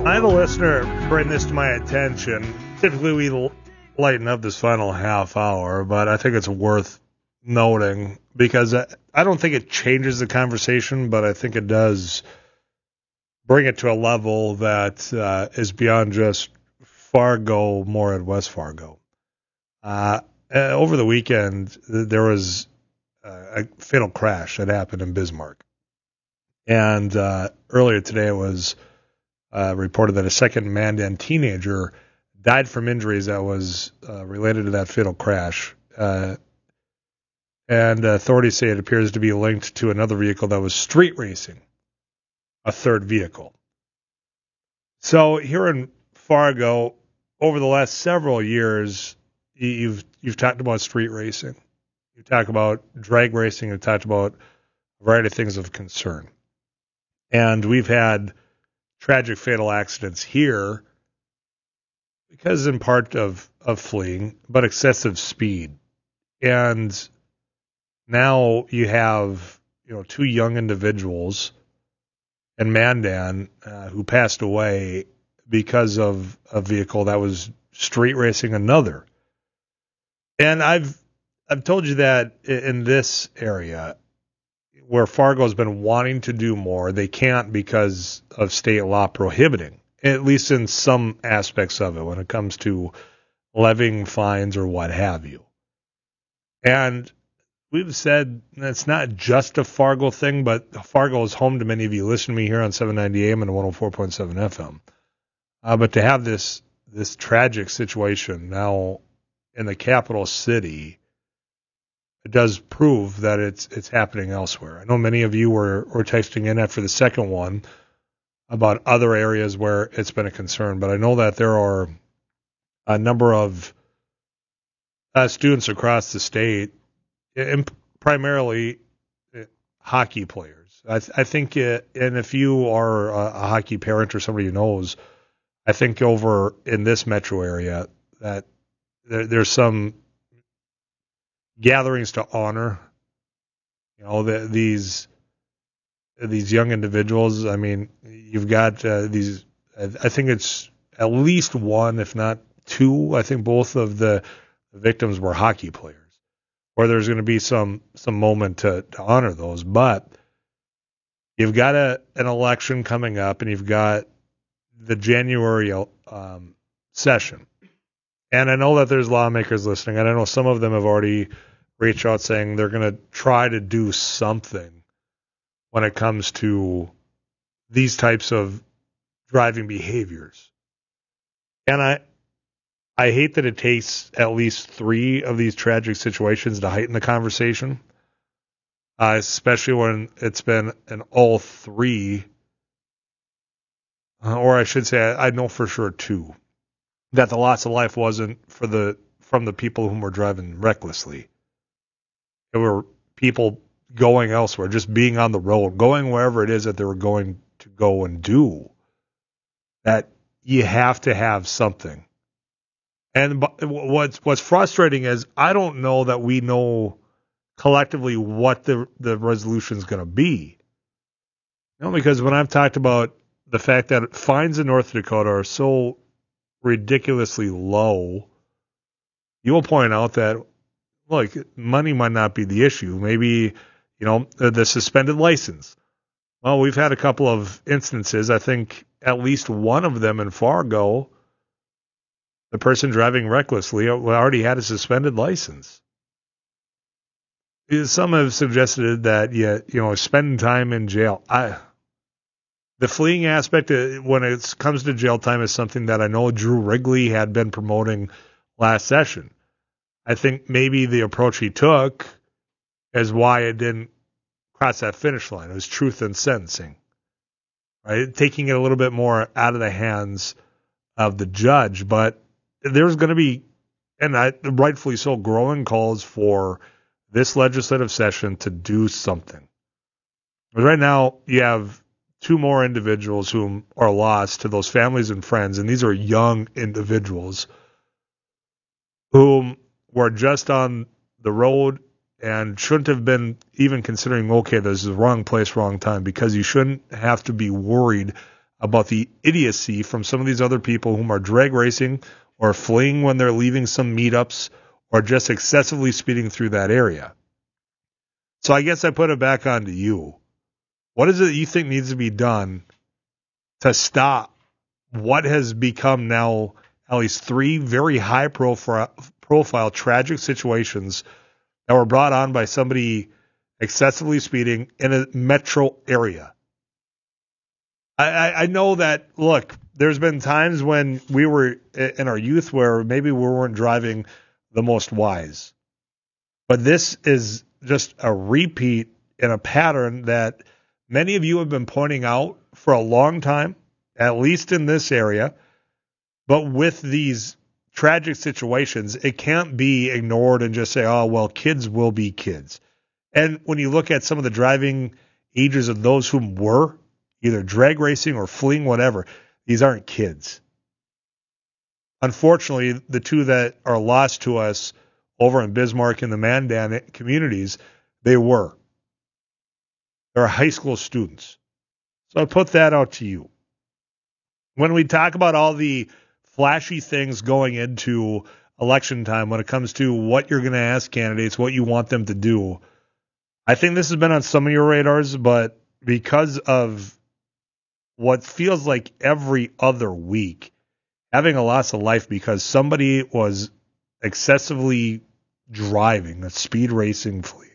I had a listener bring this to my attention. Typically, we lighten up this final half hour, but I think it's worth noting because I don't think it changes the conversation, but I think it does bring it to a level that is beyond just Fargo, more at West Fargo. Over the weekend, there was a fatal crash that happened in Bismarck. And earlier today, it was reported that a second Mandan teenager died from injuries that was related to that fatal crash. And authorities say it appears to be linked to another vehicle that was street racing, a third vehicle. So here in Fargo, over the last several years, you've talked about street racing. You talk about drag racing. You've talked about a variety of things of concern. And we've had tragic fatal accidents here because in part of fleeing, but excessive speed. And now you have, two young individuals in Mandan who passed away because of a vehicle that was street racing another. And I've told you that in this area where Fargo's been wanting to do more, they can't because of state law prohibiting, at least in some aspects of it when it comes to levying fines or what have you. And we've said it's not just a Fargo thing, but Fargo is home to many of you. Listen to me here on 790 AM and 104.7 FM. But to have this tragic situation now in the capital city, it does prove that it's happening elsewhere. I know many of you were texting in after the second one about other areas where it's been a concern, but I know that there are a number of students across the state, and primarily hockey players. I think, and if you are a hockey parent or somebody who knows, I think over in this metro area that there's some gatherings to honor, these young individuals. I mean, you've got these. I think it's at least one, if not two. I think both of the victims were hockey players. Where there's going to be some moment to honor those, but you've got an election coming up, and you've got the January session. And I know that there's lawmakers listening, and I know some of them have already reached out saying they're going to try to do something when it comes to these types of driving behaviors. And I hate that it takes at least three of these tragic situations to heighten the conversation, especially when it's been in all three, or I should say I know for sure two, that the loss of life wasn't from the people whom were driving recklessly. It were people going elsewhere, just being on the road, going wherever it is that they were going to go and do. That you have to have something. And what's frustrating is I don't know that we know collectively what the resolution is going to be. Because when I've talked about the fact that fines in North Dakota are so ridiculously low, you will point out that, look, money might not be the issue. Maybe, the suspended license. Well, we've had a couple of instances. I think at least one of them in Fargo, the person driving recklessly already had a suspended license. Some have suggested that, spending time in jail. The fleeing aspect, when it comes to jail time, is something that I know Drew Wrigley had been promoting last session. I think maybe the approach he took is why it didn't cross that finish line. It was truth in sentencing, right? Taking it a little bit more out of the hands of the judge. But there's going to be, and rightfully so, growing calls for this legislative session to do something. But right now, you have two more individuals who are lost to those families and friends, and these are young individuals whom were just on the road and shouldn't have been even considering, okay, this is the wrong place, wrong time, because you shouldn't have to be worried about the idiocy from some of these other people whom are drag racing or fleeing when they're leaving some meetups or just excessively speeding through that area. So I guess I put it back onto you. What is it that you think needs to be done to stop what has become now at least 3 very high-profile tragic situations that were brought on by somebody excessively speeding in a metro area? I know that, look, there's been times when we were in our youth where maybe we weren't driving the most wise. But this is just a repeat in a pattern that many of you have been pointing out for a long time, at least in this area. But with these tragic situations, it can't be ignored and just say, oh, well, kids will be kids. And when you look at some of the driving ages of those whom were either drag racing or fleeing, whatever, these aren't kids. Unfortunately, the two that are lost to us over in Bismarck and the Mandan communities, they were. They're high school students. So I put that out to you. When we talk about all the flashy things going into election time when it comes to what you're going to ask candidates, what you want them to do, I think this has been on some of your radars, but because of what feels like every other week, having a loss of life because somebody was excessively driving, a speed racing fleeing,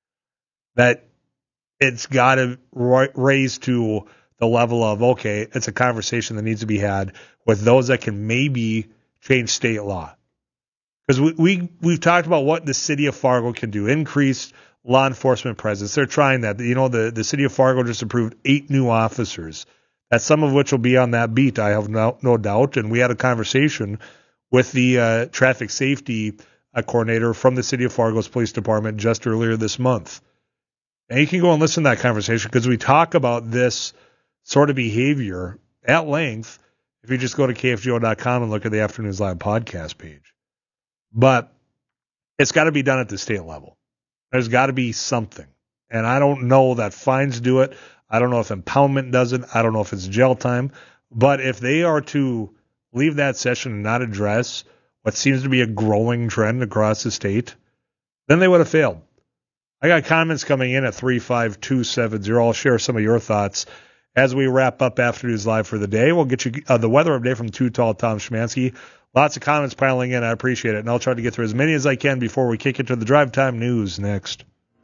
that it's got to raise to the level of, okay, it's a conversation that needs to be had with those that can maybe change state law. Because we've talked about what the city of Fargo can do, increased law enforcement presence. They're trying that. You know, the city of Fargo just approved 8 new officers, that some of which will be on that beat, I have no doubt. And we had a conversation with the traffic safety coordinator from the city of Fargo's police department just earlier this month. And you can go and listen to that conversation because we talk about this sort of behavior at length if you just go to kfgo.com and look at the Afternoons Live podcast page. But it's got to be done at the state level. There's got to be something. And I don't know that fines do it. I don't know if impoundment does it. I don't know if it's jail time. But if they are to leave that session and not address what seems to be a growing trend across the state, then they would have failed. I got comments coming in at 35270. I'll share some of your thoughts as we wrap up Afternoons Live for the day. We'll get you the weather update from Too Tall Tom Szymanski. Lots of comments piling in. I appreciate it. And I'll try to get through as many as I can before we kick it to the Drive Time News next.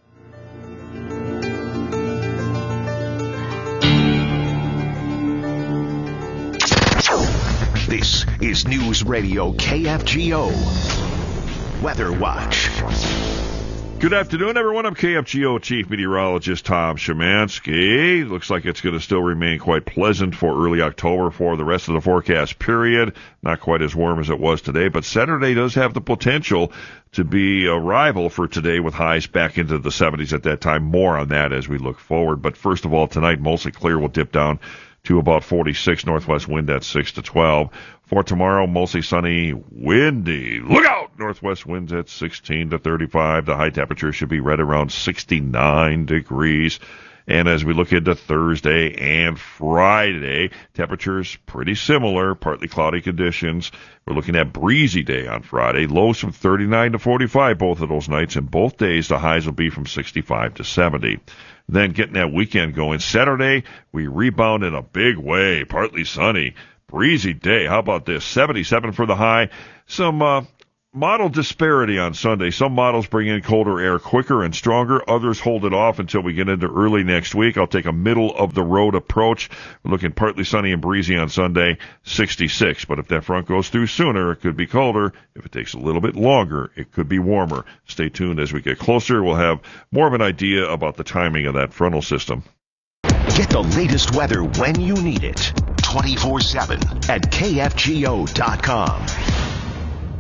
This is News Radio KFGO Weather Watch. Good afternoon, everyone. I'm KFGO Chief Meteorologist Tom Szymanski. Looks like it's going to still remain quite pleasant for early October for the rest of the forecast period. Not quite as warm as it was today, but Saturday does have the potential to be a rival for today with highs back into the 70s at that time. More on that as we look forward. But first of all, tonight, mostly clear. Will dip down to about 46, northwest wind at 6 to 12. For tomorrow, mostly sunny, windy. Look out! Northwest winds at 16 to 35. The high temperature should be right around 69 degrees. And as we look into Thursday and Friday, temperatures pretty similar, partly cloudy conditions. We're looking at breezy day on Friday, lows from 39 to 45 both of those nights, and both days the highs will be from 65 to 70. Then getting that weekend going. Saturday, we rebound in a big way, partly sunny, breezy day. How about this? 77 for the high. Some model disparity on Sunday. Some models bring in colder air quicker and stronger. Others hold it off until we get into early next week. I'll take a middle-of-the-road approach. We're looking partly sunny and breezy on Sunday, 66. But if that front goes through sooner, it could be colder. If it takes a little bit longer, it could be warmer. Stay tuned as we get closer. We'll have more of an idea about the timing of that frontal system. Get the latest weather when you need it, 24/7 at KFGO.com.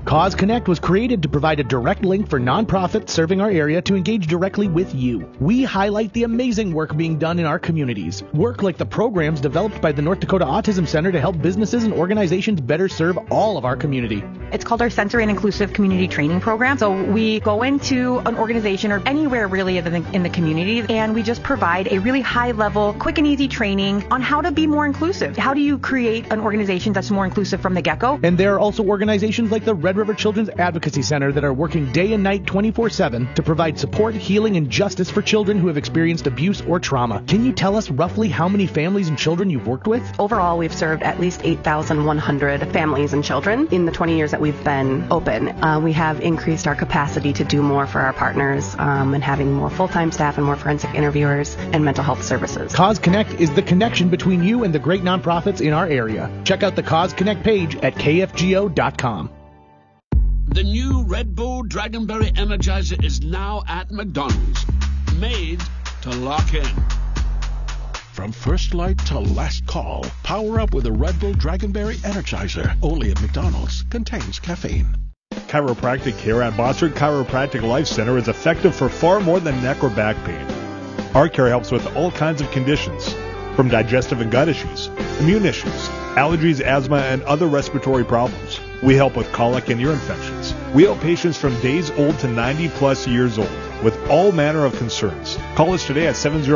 Cause Connect was created to provide a direct link for nonprofits serving our area to engage directly with you. We highlight the amazing work being done in our communities. Work like the programs developed by the North Dakota Autism Center to help businesses and organizations better serve all of our community. It's called our Sensory and Inclusive Community Training Program. So we go into an organization or anywhere really in the community, and we just provide a really high-level, quick and easy training on how to be more inclusive. How do you create an organization that's more inclusive from the get-go? And there are also organizations like the Red River Children's Advocacy Center that are working day and night 24/7 to provide support, healing, and justice for children who have experienced abuse or trauma. Can you tell us roughly how many families and children you've worked with? Overall, we've served at least 8,100 families and children in the 20 years that we've been open. We have increased our capacity to do more for our partners and having more full-time staff and more forensic interviewers and mental health services. Cause Connect is the connection between you and the great nonprofits in our area. Check out the Cause Connect page at kfgo.com. The new Red Bull Dragonberry Energizer is now at McDonald's, made to lock in. From first light to last call, power up with a Red Bull Dragonberry Energizer. Only at McDonald's. Contains caffeine. Chiropractic care at Bossard Chiropractic Life Center is effective for far more than neck or back pain. Our care helps with all kinds of conditions, from digestive and gut issues, immune issues, allergies, asthma, and other respiratory problems. We help with colic and ear infections. We help patients from days old to 90-plus years old with all manner of concerns. Call us today at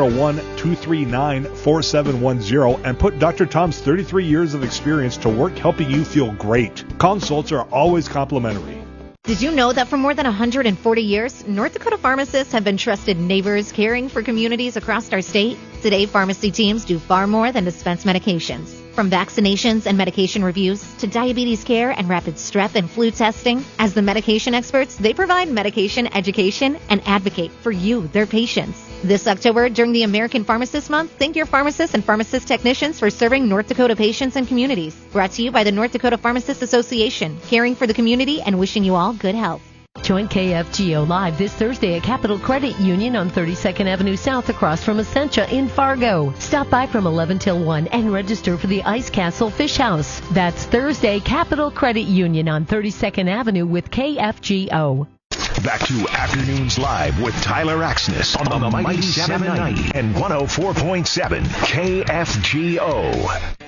701-239-4710 and put Dr. Tom's 33 years of experience to work helping you feel great. Consults are always complimentary. Did you know that for more than 140 years, North Dakota pharmacists have been trusted neighbors caring for communities across our state? Today, pharmacy teams do far more than dispense medications. From vaccinations and medication reviews to diabetes care and rapid strep and flu testing, as the medication experts, they provide medication education and advocate for you, their patients. This October, during the American Pharmacist Month, thank your pharmacists and pharmacist technicians for serving North Dakota patients and communities. Brought to you by the North Dakota Pharmacists Association, caring for the community and wishing you all good health. Join KFGO Live this Thursday at Capital Credit Union on 32nd Avenue South across from Essentia in Fargo. Stop by from 11 till 1 and register for the Ice Castle Fish House. That's Thursday, Capital Credit Union on 32nd Avenue with KFGO. Back to Afternoons Live with Tyler Axness on the Mighty 790 and 104.7 KFGO.